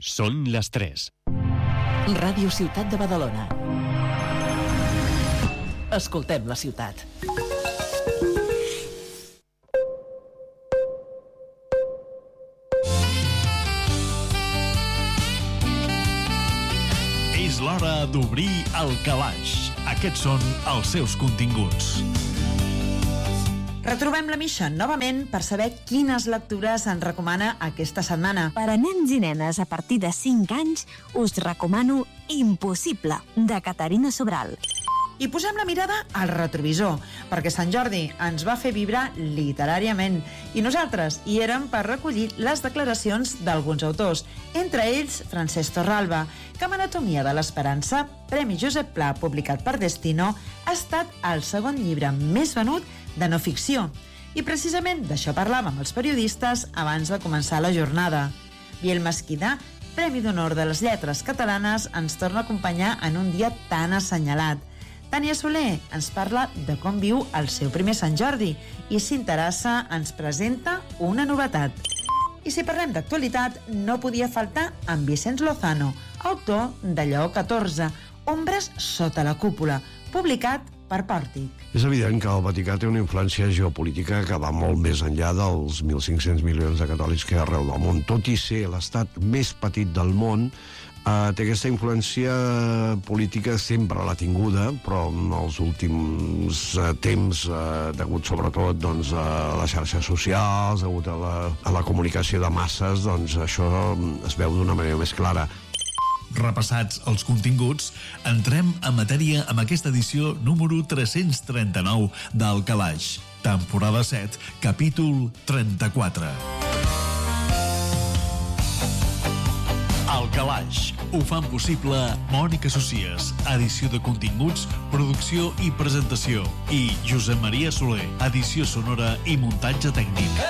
Són les 3. Ràdio Ciutat de Badalona. Escoltem la ciutat. És l'hora d'obrir el calaix. Aquests són els seus continguts. Retrobem la Misha novament per saber quines lectures ens recomana aquesta setmana. Per a nens i nenes a partir de 5 anys us recomano Impossible, de Caterina Sobral. I posem la mirada al retrovisor, perquè Sant Jordi ens va fer vibrar literàriament i nosaltres hi érem per recollir les declaracions d'alguns autors, entre ells Francesc Torralba, que amb Anatomia de l'Esperança, Premi Josep Pla publicat per Destino, ha estat el segon llibre més venut de no ficció. I precisament d'això parlàvem els periodistes abans de començar la jornada. Biel Mesquida, Premi d'Honor de les Lletres Catalanes, ens torna a acompanyar en un dia tan assenyalat. Tània Soler ens parla de com viu el seu primer Sant Jordi i Cinta Arassa ens presenta una novetat. I si parlem d'actualitat, no podia faltar en Vicenç Lozano, autor de Lleó 14, Ombres sota la cúpula, publicat per Pòrtic. És evident que el Vaticà té una influència geopolítica que va molt més enllà dels 1.500 milions de catòlics que hi ha arreu del món. Tot i ser l'estat més petit del món, té aquesta influència política, sempre l'ha tinguda, però en els últims temps, degut sobretot doncs, a les xarxes socials, degut a la comunicació de masses, doncs això es veu d'una manera més clara. Repassats els continguts, entrem en matèria amb aquesta edició número 339 del Calaix, temporada 7, capítol 34. El Calaix ho fan possible Mònica Socies, edició de continguts, producció i presentació, i Josep Maria Soler, edició sonora i muntatge tècnic.